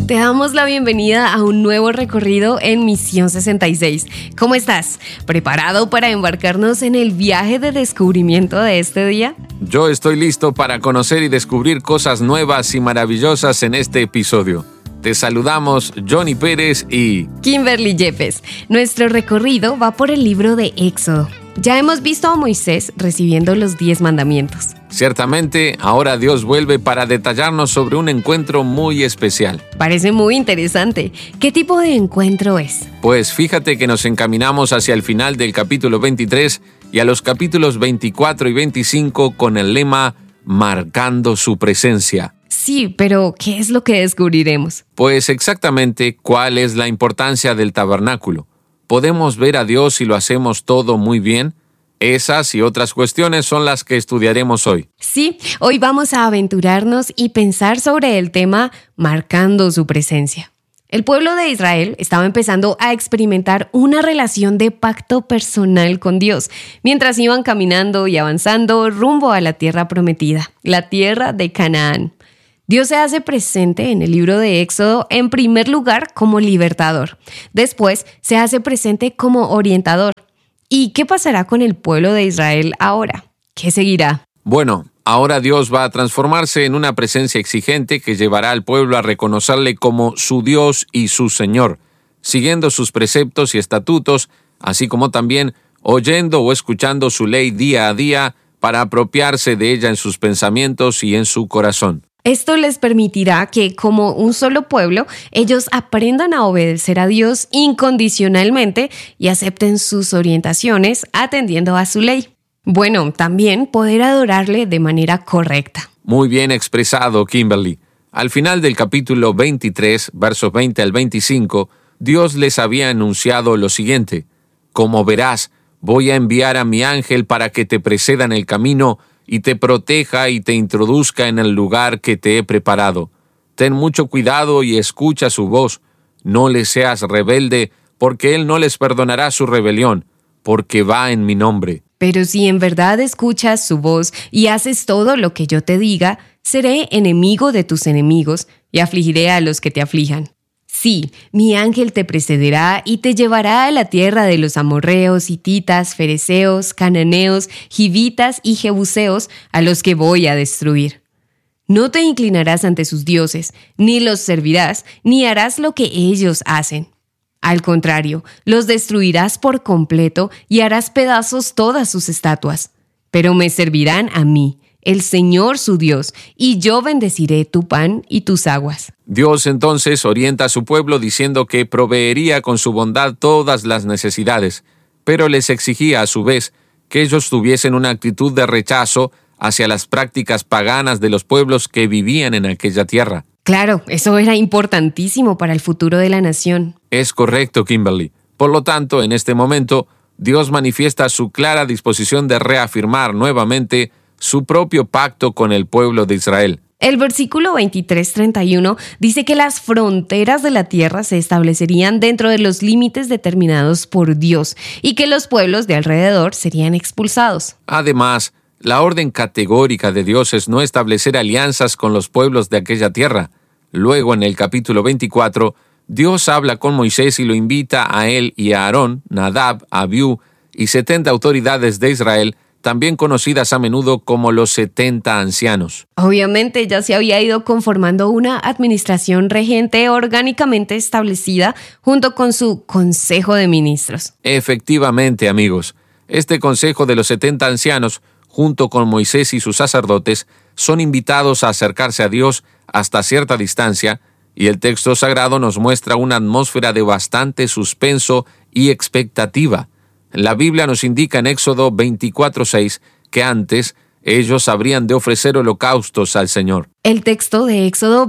Te damos la bienvenida a un nuevo recorrido en Misión 66. ¿Cómo estás? ¿Preparado para embarcarnos en el viaje de descubrimiento de este día? Yo estoy listo para conocer y descubrir cosas nuevas y maravillosas en este episodio. Te saludamos Johnny Pérez y Kimberly Yepes. Nuestro recorrido va por el libro de Éxodo. Ya hemos visto a Moisés recibiendo los 10 mandamientos. Ciertamente, ahora Dios vuelve para detallarnos sobre un encuentro muy especial. Parece muy interesante. ¿Qué tipo de encuentro es? Pues fíjate que nos encaminamos hacia el final del capítulo 23 y a los capítulos 24 y 25 con el lema Marcando su presencia. Sí, pero ¿qué es lo que descubriremos? Pues exactamente cuál es la importancia del tabernáculo. ¿Podemos ver a Dios si lo hacemos todo muy bien? Esas y otras cuestiones son las que estudiaremos hoy. Sí, hoy vamos a aventurarnos y pensar sobre el tema marcando su presencia. El pueblo de Israel estaba empezando a experimentar una relación de pacto personal con Dios, mientras iban caminando y avanzando rumbo a la tierra prometida, la tierra de Canaán. Dios se hace presente en el libro de Éxodo en primer lugar como libertador. Después se hace presente como orientador. ¿Y qué pasará con el pueblo de Israel ahora? ¿Qué seguirá? Bueno, ahora Dios va a transformarse en una presencia exigente que llevará al pueblo a reconocerle como su Dios y su Señor, siguiendo sus preceptos y estatutos, así como también oyendo o escuchando su ley día a día para apropiarse de ella en sus pensamientos y en su corazón. Esto les permitirá que, como un solo pueblo, ellos aprendan a obedecer a Dios incondicionalmente y acepten sus orientaciones atendiendo a su ley. Bueno, también poder adorarle de manera correcta. Muy bien expresado, Kimberly. Al final del capítulo 23, versos 20 al 25, Dios les había anunciado lo siguiente: Como verás, voy a enviar a mi ángel para que te preceda en el camino y te proteja y te introduzca en el lugar que te he preparado. Ten mucho cuidado y escucha su voz. No le seas rebelde, porque él no les perdonará su rebelión, porque va en mi nombre. Pero si en verdad escuchas su voz y haces todo lo que yo te diga, seré enemigo de tus enemigos y afligiré a los que te aflijan. Sí, mi ángel te precederá y te llevará a la tierra de los amorreos, hititas, fereceos, cananeos, hivitas y jebuseos, a los que voy a destruir. No te inclinarás ante sus dioses, ni los servirás, ni harás lo que ellos hacen. Al contrario, los destruirás por completo y harás pedazos todas sus estatuas. Pero me servirán a mí, el Señor su Dios, y yo bendeciré tu pan y tus aguas. Dios entonces orienta a su pueblo diciendo que proveería con su bondad todas las necesidades, pero les exigía a su vez que ellos tuviesen una actitud de rechazo hacia las prácticas paganas de los pueblos que vivían en aquella tierra. Claro, eso era importantísimo para el futuro de la nación. Es correcto, Kimberly. Por lo tanto, en este momento, Dios manifiesta su clara disposición de reafirmar nuevamente su propio pacto con el pueblo de Israel. El versículo 23-31 dice que las fronteras de la tierra se establecerían dentro de los límites determinados por Dios y que los pueblos de alrededor serían expulsados. Además, la orden categórica de Dios es no establecer alianzas con los pueblos de aquella tierra. Luego, en el capítulo 24, Dios habla con Moisés y lo invita a él y a Aarón, Nadab, Abiú y 70 autoridades de Israel, también conocidas a menudo como los 70 ancianos. Obviamente ya se había ido conformando una administración regente orgánicamente establecida junto con su Consejo de Ministros. Efectivamente, amigos, este Consejo de los 70 ancianos, junto con Moisés y sus sacerdotes, son invitados a acercarse a Dios hasta cierta distancia, y el texto sagrado nos muestra una atmósfera de bastante suspenso y expectativa. La Biblia nos indica en Éxodo 24:6 que antes ellos habrían de ofrecer holocaustos al Señor. El texto de Éxodo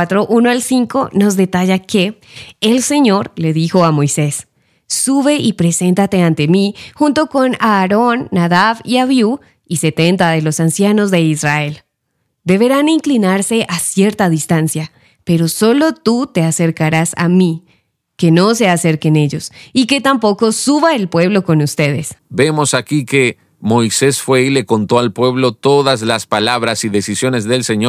24:1-5 nos detalla que el Señor le dijo a Moisés: «Sube y preséntate ante mí junto con Aarón, Nadab y Abiú y 70 de los ancianos de Israel. Deberán inclinarse a cierta distancia, pero solo tú te acercarás a mí. Que no se acerquen ellos, y que tampoco suba el pueblo con ustedes». Vemos aquí que Moisés fue y le contó al pueblo todas las palabras y decisiones del Señor,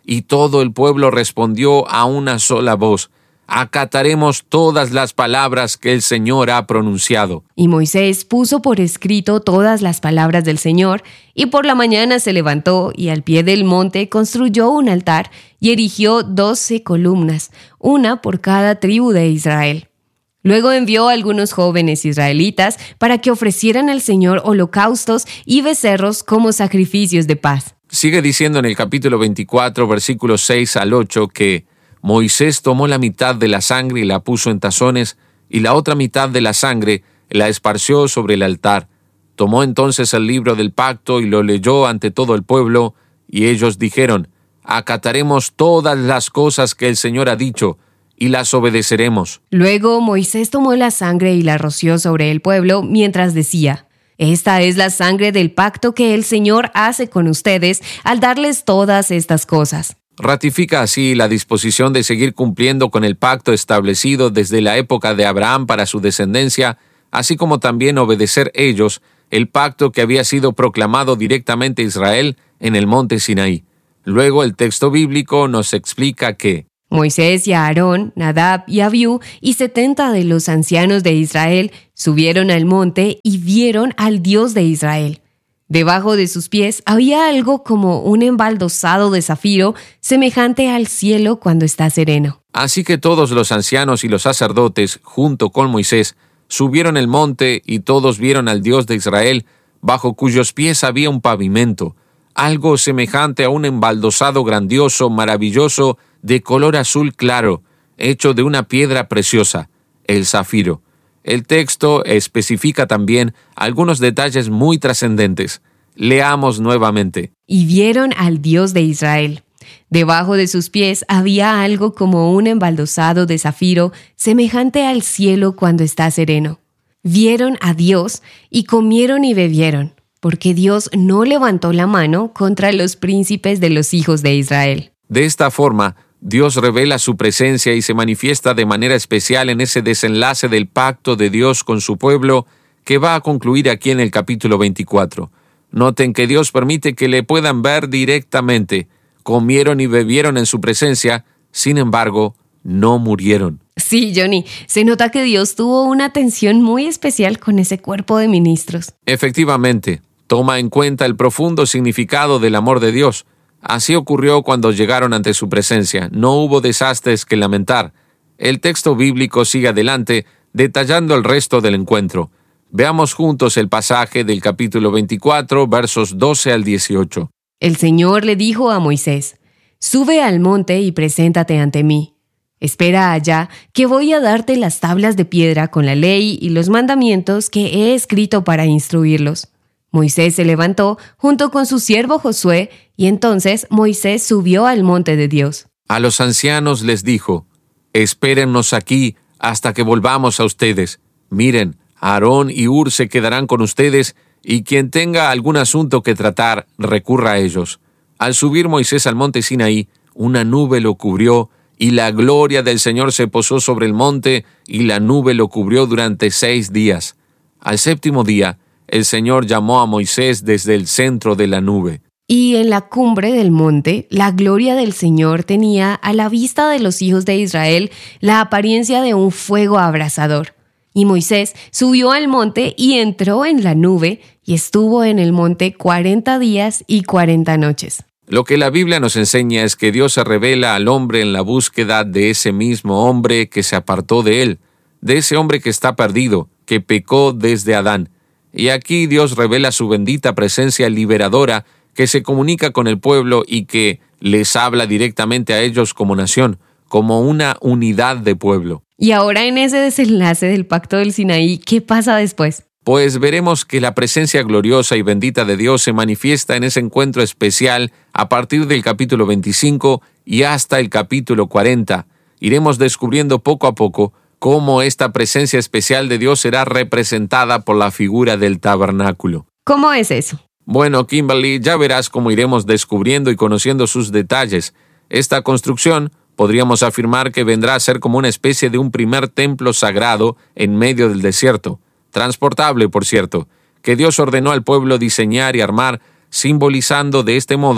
y todo el pueblo respondió a una sola voz: acataremos todas las palabras que el Señor ha pronunciado. Y Moisés puso por escrito todas las palabras del Señor, y por la mañana se levantó y al pie del monte construyó un altar y erigió 12 columnas, una por cada tribu de Israel. Luego envió a algunos jóvenes israelitas para que ofrecieran al Señor holocaustos y becerros como sacrificios de paz. Sigue diciendo en el capítulo 24, versículos 6 al 8, que Moisés tomó la mitad de la sangre y la puso en tazones, y la otra mitad de la sangre la esparció sobre el altar. Tomó entonces el libro del pacto y lo leyó ante todo el pueblo, y ellos dijeron: acataremos todas las cosas que el Señor ha dicho, y las obedeceremos. Luego Moisés tomó la sangre y la roció sobre el pueblo mientras decía: esta es la sangre del pacto que el Señor hace con ustedes al darles todas estas cosas. Ratifica así la disposición de seguir cumpliendo con el pacto establecido desde la época de Abraham para su descendencia, así como también obedecer ellos el pacto que había sido proclamado directamente a Israel en el monte Sinaí. Luego el texto bíblico nos explica que Moisés y Aarón, Nadab y Abiú y 70 de los ancianos de Israel subieron al monte y vieron al Dios de Israel. Debajo de sus pies había algo como un embaldosado de zafiro, semejante al cielo cuando está sereno. Así que todos los ancianos y los sacerdotes, junto con Moisés, subieron el monte y todos vieron al Dios de Israel, bajo cuyos pies había un pavimento, algo semejante a un embaldosado grandioso, maravilloso, de color azul claro, hecho de una piedra preciosa, el zafiro. El texto especifica también algunos detalles muy trascendentes. Leamos nuevamente. Y vieron al Dios de Israel. Debajo de sus pies había algo como un embaldosado de zafiro, semejante al cielo cuando está sereno. Vieron a Dios y comieron y bebieron, porque Dios no levantó la mano contra los príncipes de los hijos de Israel. De esta forma, Dios revela su presencia y se manifiesta de manera especial en ese desenlace del pacto de Dios con su pueblo que va a concluir aquí en el capítulo 24. Noten que Dios permite que le puedan ver directamente. Comieron y bebieron en su presencia, sin embargo, no murieron. Sí, Johnny, se nota que Dios tuvo una atención muy especial con ese cuerpo de ministros. Efectivamente, toma en cuenta el profundo significado del amor de Dios. Así ocurrió cuando llegaron ante su presencia. No hubo desastres que lamentar. El texto bíblico sigue adelante, detallando el resto del encuentro. Veamos juntos el pasaje del capítulo 24, versos 12 al 18. El Señor le dijo a Moisés: sube al monte y preséntate ante mí. Espera allá, que voy a darte las tablas de piedra con la ley y los mandamientos que he escrito para instruirlos. Moisés se levantó junto con su siervo Josué, y entonces Moisés subió al monte de Dios. A los ancianos les dijo: espérennos aquí hasta que volvamos a ustedes. Miren, Aarón y Hur se quedarán con ustedes, y quien tenga algún asunto que tratar, recurra a ellos. Al subir Moisés al monte Sinaí, una nube lo cubrió, y la gloria del Señor se posó sobre el monte, y la nube lo cubrió durante 6 días. Al 7º día, el Señor llamó a Moisés desde el centro de la nube. Y en la cumbre del monte, la gloria del Señor tenía a la vista de los hijos de Israel la apariencia de un fuego abrasador. Y Moisés subió al monte y entró en la nube y estuvo en el monte 40 días y 40 noches. Lo que la Biblia nos enseña es que Dios se revela al hombre en la búsqueda de ese mismo hombre que se apartó de él, de ese hombre que está perdido, que pecó desde Adán. Y aquí Dios revela su bendita presencia liberadora que se comunica con el pueblo y que les habla directamente a ellos como nación, como una unidad de pueblo. Y ahora en ese desenlace del pacto del Sinaí, ¿qué pasa después? Pues veremos que la presencia gloriosa y bendita de Dios se manifiesta en ese encuentro especial a partir del capítulo 25 y hasta el capítulo 40. Iremos descubriendo poco a poco cómo esta presencia especial de Dios será representada por la figura del tabernáculo. ¿Cómo es eso? Bueno, Kimberly, ya verás cómo iremos descubriendo y conociendo sus detalles. Esta construcción podríamos afirmar que vendrá a ser como una especie de un primer templo sagrado en medio del desierto, transportable, por cierto, que Dios ordenó al pueblo diseñar y armar, simbolizando de este modo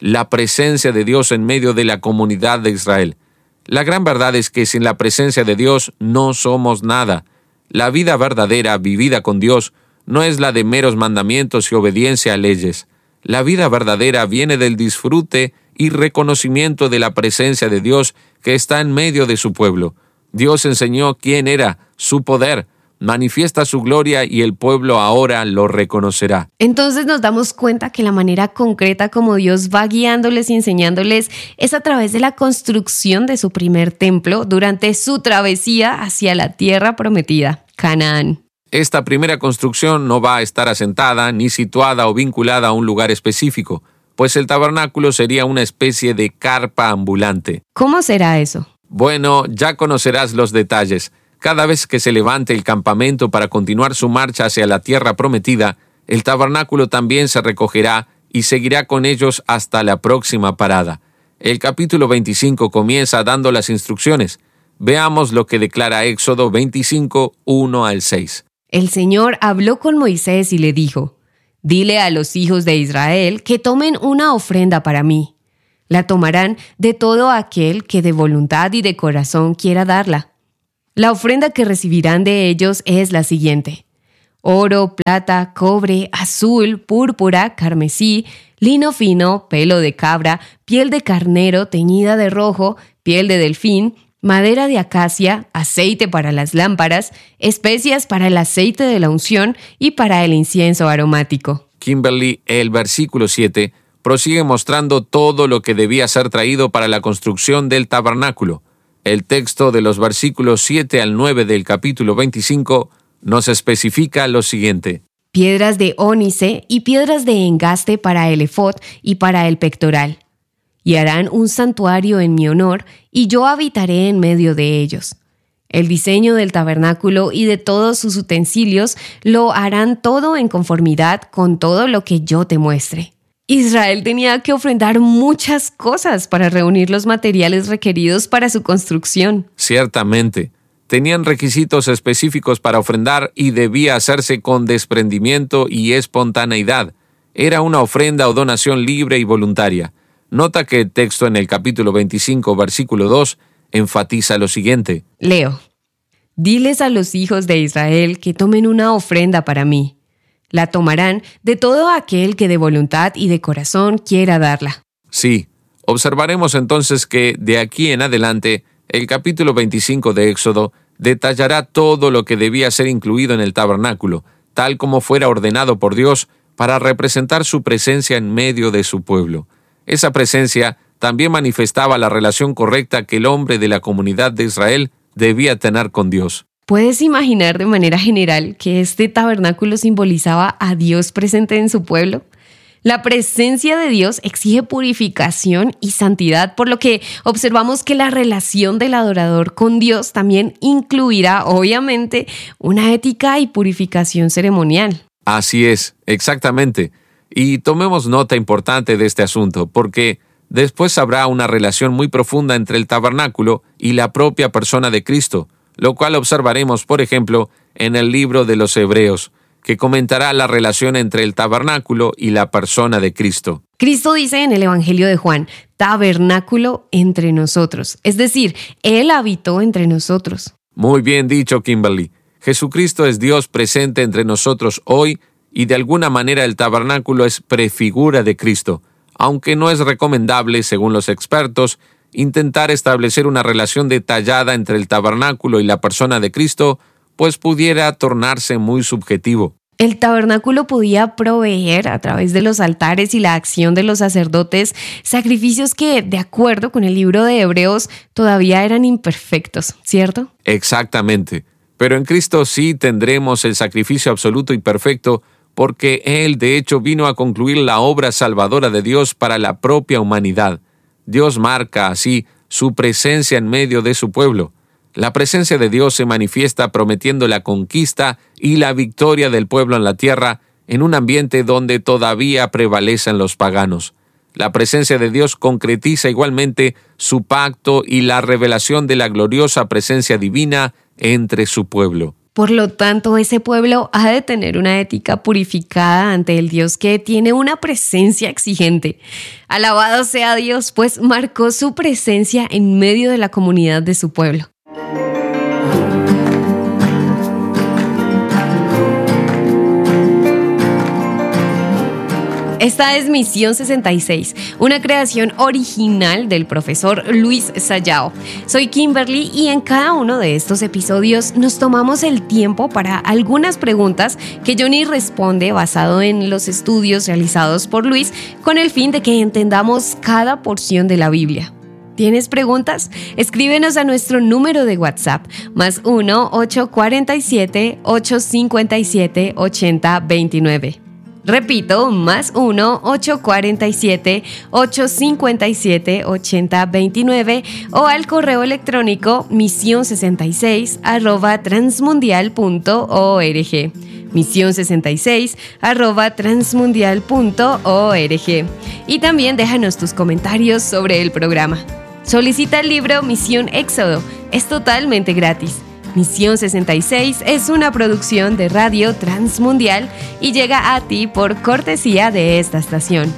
la presencia de Dios en medio de la comunidad de Israel. La gran verdad es que sin la presencia de Dios no somos nada. La vida verdadera vivida con Dios no es la de meros mandamientos y obediencia a leyes. La vida verdadera viene del disfrute y reconocimiento de la presencia de Dios que está en medio de su pueblo. Dios enseñó quién era, su poder, manifiesta su gloria y el pueblo ahora lo reconocerá. Entonces nos damos cuenta que la manera concreta como Dios va guiándoles y enseñándoles es a través de la construcción de su primer templo durante su travesía hacia la tierra prometida, Canaán. Esta primera construcción no va a estar asentada ni situada o vinculada a un lugar específico, pues el tabernáculo sería una especie de carpa ambulante. ¿Cómo será eso? Bueno, ya conocerás los detalles. Cada vez que se levante el campamento para continuar su marcha hacia la tierra prometida, el tabernáculo también se recogerá y seguirá con ellos hasta la próxima parada. El capítulo 25 comienza dando las instrucciones. Veamos lo que declara Éxodo 25, 1 al 6. El Señor habló con Moisés y le dijo: «Dile a los hijos de Israel que tomen una ofrenda para mí. La tomarán de todo aquel que de voluntad y de corazón quiera darla. La ofrenda que recibirán de ellos es la siguiente: oro, plata, cobre, azul, púrpura, carmesí, lino fino, pelo de cabra, piel de carnero teñida de rojo, piel de delfín, madera de acacia, aceite para las lámparas, especias para el aceite de la unción y para el incienso aromático». Kimberly, el versículo 7 prosigue mostrando todo lo que debía ser traído para la construcción del tabernáculo. El texto de los versículos 7 al 9 del capítulo 25 nos especifica lo siguiente: piedras de ónice y piedras de engaste para el efod y para el pectoral. Y harán un santuario en mi honor, y yo habitaré en medio de ellos. El diseño del tabernáculo y de todos sus utensilios lo harán todo en conformidad con todo lo que yo te muestre. Israel tenía que ofrendar muchas cosas para reunir los materiales requeridos para su construcción. Ciertamente, tenían requisitos específicos para ofrendar y debía hacerse con desprendimiento y espontaneidad. Era una ofrenda o donación libre y voluntaria. Nota que el texto en el capítulo 25, versículo 2, enfatiza lo siguiente. Leo: «Diles a los hijos de Israel que tomen una ofrenda para mí. La tomarán de todo aquel que de voluntad y de corazón quiera darla». Sí, observaremos entonces que de aquí en adelante, el capítulo 25 de Éxodo detallará todo lo que debía ser incluido en el tabernáculo, tal como fuera ordenado por Dios para representar su presencia en medio de su pueblo. Esa presencia también manifestaba la relación correcta que el hombre de la comunidad de Israel debía tener con Dios. ¿Puedes imaginar de manera general que este tabernáculo simbolizaba a Dios presente en su pueblo? La presencia de Dios exige purificación y santidad, por lo que observamos que la relación del adorador con Dios también incluirá, obviamente, una ética y purificación ceremonial. Así es, exactamente. Y tomemos nota importante de este asunto, porque después habrá una relación muy profunda entre el tabernáculo y la propia persona de Cristo, lo cual observaremos, por ejemplo, en el libro de los Hebreos, que comentará la relación entre el tabernáculo y la persona de Cristo. Cristo dice en el Evangelio de Juan: tabernáculo entre nosotros, es decir, Él habitó entre nosotros. Muy bien dicho, Kimberly. Jesucristo es Dios presente entre nosotros hoy, y de alguna manera el tabernáculo es prefigura de Cristo, aunque no es recomendable, según los expertos, intentar establecer una relación detallada entre el tabernáculo y la persona de Cristo, pues pudiera tornarse muy subjetivo. El tabernáculo podía proveer, a través de los altares y la acción de los sacerdotes, sacrificios que, de acuerdo con el libro de Hebreos, todavía eran imperfectos, ¿cierto? Exactamente. Pero en Cristo sí tendremos el sacrificio absoluto y perfecto, porque Él, de hecho, vino a concluir la obra salvadora de Dios para la propia humanidad. Dios marca así su presencia en medio de su pueblo. La presencia de Dios se manifiesta prometiendo la conquista y la victoria del pueblo en la tierra en un ambiente donde todavía prevalecen los paganos. La presencia de Dios concretiza igualmente su pacto y la revelación de la gloriosa presencia divina entre su pueblo. Por lo tanto, ese pueblo ha de tener una ética purificada ante el Dios que tiene una presencia exigente. Alabado sea Dios, pues marcó su presencia en medio de la comunidad de su pueblo. Esta es Misión 66, una creación original del profesor Luis Sayao. Soy Kimberly y en cada uno de estos episodios nos tomamos el tiempo para algunas preguntas que Johnny responde basado en los estudios realizados por Luis con el fin de que entendamos cada porción de la Biblia. ¿Tienes preguntas? Escríbenos a nuestro número de WhatsApp, +1 847 857 8029. Repito, +1 847 857 8029 o al correo electrónico mision66@transmundial.org. mision66@transmundial.org. Y también déjanos tus comentarios sobre el programa. Solicita el libro Misión Éxodo. Es totalmente gratis. Misión 66 es una producción de Radio Transmundial y llega a ti por cortesía de esta estación.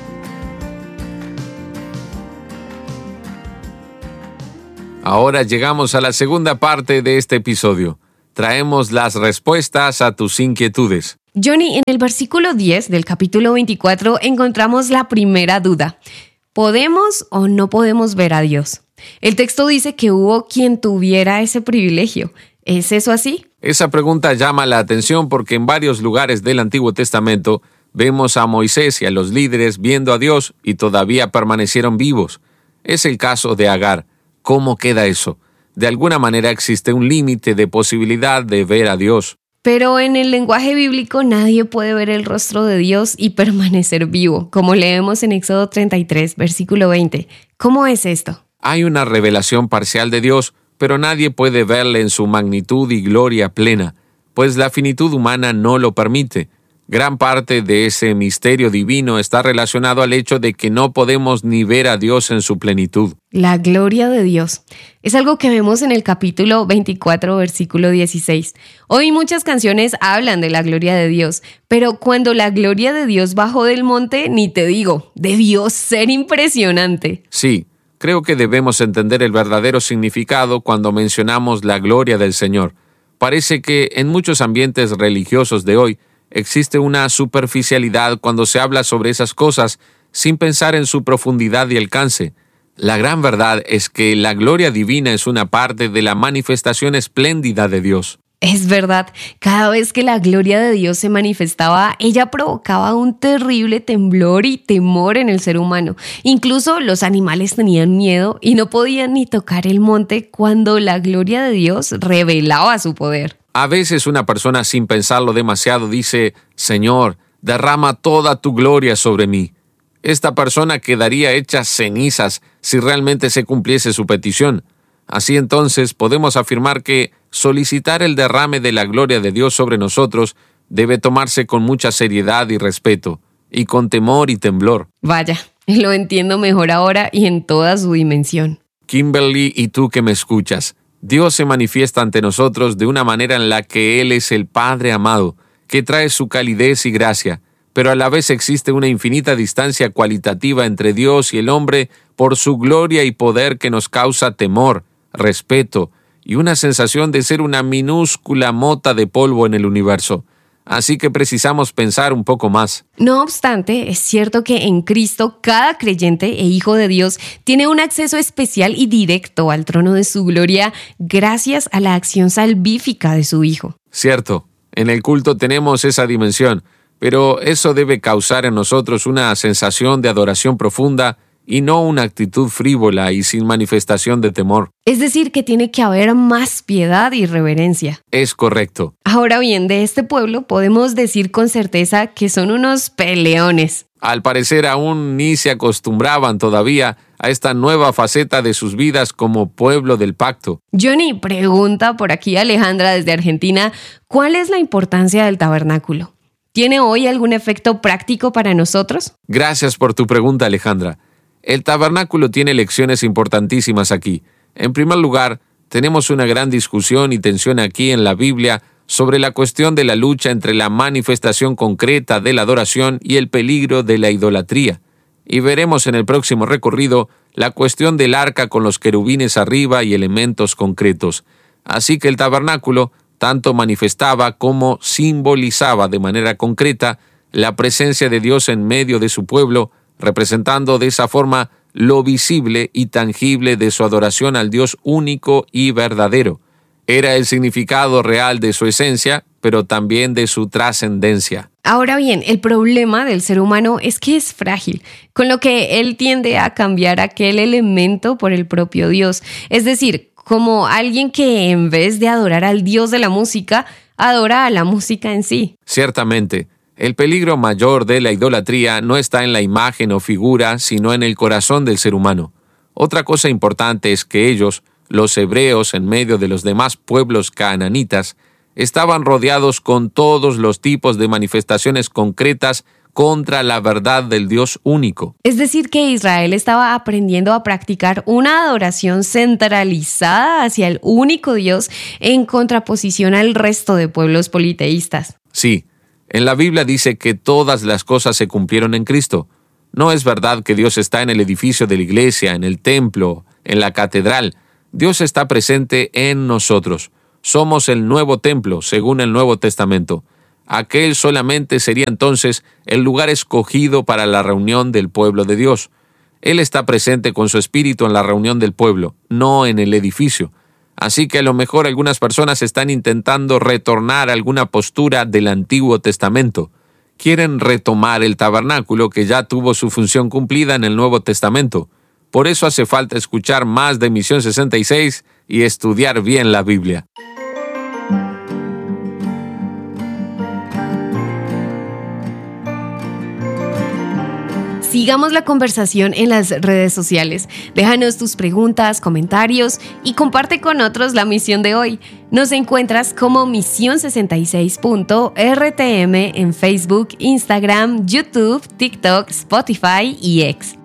Ahora llegamos a la segunda parte de este episodio. Traemos las respuestas a tus inquietudes. Johnny, en el versículo 10 del capítulo 24 encontramos la primera duda. ¿Podemos o no podemos ver a Dios? El texto dice que hubo quien tuviera ese privilegio. ¿Es eso así? Esa pregunta llama la atención porque en varios lugares del Antiguo Testamento vemos a Moisés y a los líderes viendo a Dios y todavía permanecieron vivos. Es el caso de Agar. ¿Cómo queda eso? De alguna manera existe un límite de posibilidad de ver a Dios. Pero en el lenguaje bíblico nadie puede ver el rostro de Dios y permanecer vivo, como leemos en Éxodo 33, versículo 20. ¿Cómo es esto? Hay una revelación parcial de Dios, pero nadie puede verle en su magnitud y gloria plena, pues la finitud humana no lo permite. Gran parte de ese misterio divino está relacionado al hecho de que no podemos ni ver a Dios en su plenitud. La gloria de Dios es algo que vemos en el capítulo 24, versículo 16. Hoy muchas canciones hablan de la gloria de Dios, pero cuando la gloria de Dios bajó del monte, ni te digo, debió ser impresionante. Sí. Creo que debemos entender el verdadero significado cuando mencionamos la gloria del Señor. Parece que en muchos ambientes religiosos de hoy existe una superficialidad cuando se habla sobre esas cosas sin pensar en su profundidad y alcance. La gran verdad es que la gloria divina es una parte de la manifestación espléndida de Dios. Es verdad, cada vez que la gloria de Dios se manifestaba, ella provocaba un terrible temblor y temor en el ser humano. Incluso los animales tenían miedo y no podían ni tocar el monte cuando la gloria de Dios revelaba su poder. A veces una persona sin pensarlo demasiado dice, Señor, derrama toda tu gloria sobre mí. Esta persona quedaría hecha cenizas si realmente se cumpliese su petición. Así entonces podemos afirmar que solicitar el derrame de la gloria de Dios sobre nosotros debe tomarse con mucha seriedad y respeto, y con temor y temblor. Vaya, lo entiendo mejor ahora y en toda su dimensión. Kimberly y tú que me escuchas, Dios se manifiesta ante nosotros de una manera en la que Él es el Padre amado, que trae su calidez y gracia, pero a la vez existe una infinita distancia cualitativa entre Dios y el hombre por su gloria y poder que nos causa temor, respeto y una sensación de ser una minúscula mota de polvo en el universo. Así que precisamos pensar un poco más. No obstante, es cierto que en Cristo cada creyente e hijo de Dios tiene un acceso especial y directo al trono de su gloria gracias a la acción salvífica de su Hijo. Cierto, en el culto tenemos esa dimensión, pero eso debe causar en nosotros una sensación de adoración profunda y no una actitud frívola y sin manifestación de temor. Es decir, que tiene que haber más piedad y reverencia. Es correcto. Ahora bien, de este pueblo podemos decir con certeza que son unos peleones. Al parecer aún ni se acostumbraban todavía a esta nueva faceta de sus vidas como pueblo del pacto. Johnny, pregunta por aquí Alejandra desde Argentina, ¿cuál es la importancia del tabernáculo? ¿Tiene hoy algún efecto práctico para nosotros? Gracias por tu pregunta, Alejandra. El tabernáculo tiene lecciones importantísimas aquí. En primer lugar, tenemos una gran discusión y tensión aquí en la Biblia sobre la cuestión de la lucha entre la manifestación concreta de la adoración y el peligro de la idolatría. Y veremos en el próximo recorrido la cuestión del arca con los querubines arriba y elementos concretos. Así que el tabernáculo tanto manifestaba como simbolizaba de manera concreta la presencia de Dios en medio de su pueblo, representando de esa forma lo visible y tangible de su adoración al Dios único y verdadero. Era el significado real de su esencia, pero también de su trascendencia. Ahora bien, el problema del ser humano es que es frágil, con lo que él tiende a cambiar aquel elemento por el propio Dios. Es decir, como alguien que en vez de adorar al Dios de la música, adora a la música en sí. Ciertamente, el peligro mayor de la idolatría no está en la imagen o figura, sino en el corazón del ser humano. Otra cosa importante es que ellos, los hebreos en medio de los demás pueblos canaanitas, estaban rodeados con todos los tipos de manifestaciones concretas contra la verdad del Dios único. Es decir, que Israel estaba aprendiendo a practicar una adoración centralizada hacia el único Dios en contraposición al resto de pueblos politeístas. Sí, en la Biblia dice que todas las cosas se cumplieron en Cristo. No es verdad que Dios está en el edificio de la iglesia, en el templo, en la catedral. Dios está presente en nosotros. Somos el nuevo templo, según el Nuevo Testamento. Aquel solamente sería entonces el lugar escogido para la reunión del pueblo de Dios. Él está presente con su espíritu en la reunión del pueblo, no en el edificio. Así que a lo mejor algunas personas están intentando retornar a alguna postura del Antiguo Testamento. Quieren retomar el tabernáculo que ya tuvo su función cumplida en el Nuevo Testamento. Por eso hace falta escuchar más de Misión 66 y estudiar bien la Biblia. Sigamos la conversación en las redes sociales. Déjanos tus preguntas, comentarios y comparte con otros la misión de hoy. Nos encuentras como Misión66.rtm en Facebook, Instagram, YouTube, TikTok, Spotify y X.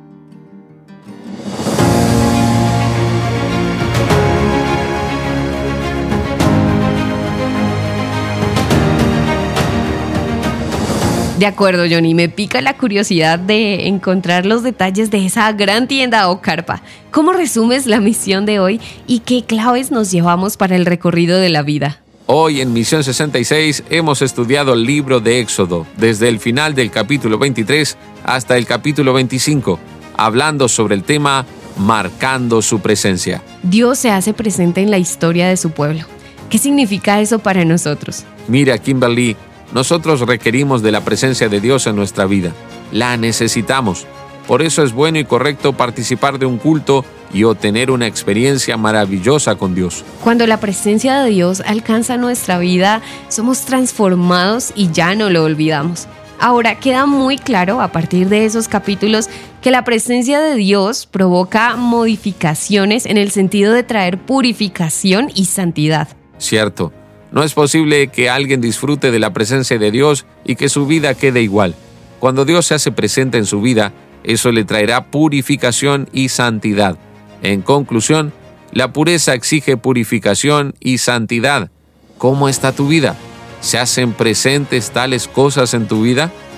De acuerdo, Johnny, me pica la curiosidad de encontrar los detalles de esa gran tienda o carpa. ¿Cómo resumes la misión de hoy y qué claves nos llevamos para el recorrido de la vida? Hoy en Misión 66 hemos estudiado el libro de Éxodo, desde el final del capítulo 23 hasta el capítulo 25, hablando sobre el tema marcando su presencia. Dios se hace presente en la historia de su pueblo. ¿Qué significa eso para nosotros? Mira, Kimberly, nosotros requerimos de la presencia de Dios en nuestra vida. La necesitamos. Por eso es bueno y correcto participar de un culto y obtener una experiencia maravillosa con Dios. Cuando la presencia de Dios alcanza nuestra vida, somos transformados y ya no lo olvidamos. Ahora, queda muy claro a partir de esos capítulos que la presencia de Dios provoca modificaciones en el sentido de traer purificación y santidad. Cierto. No es posible que alguien disfrute de la presencia de Dios y que su vida quede igual. Cuando Dios se hace presente en su vida, eso le traerá purificación y santidad. En conclusión, la pureza exige purificación y santidad. ¿Cómo está tu vida? ¿Se hacen presentes tales cosas en tu vida?